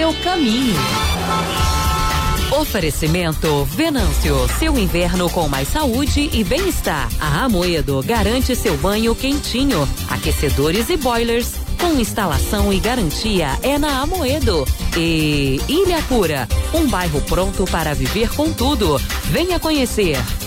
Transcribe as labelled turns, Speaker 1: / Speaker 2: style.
Speaker 1: seu caminho. Oferecimento Venâncio, seu inverno com mais saúde e bem-estar. A Amoedo garante seu banho quentinho. Aquecedores e boilers com instalação e garantia é na Amoedo. E Ilha Cura, um bairro pronto para viver com tudo. Venha conhecer.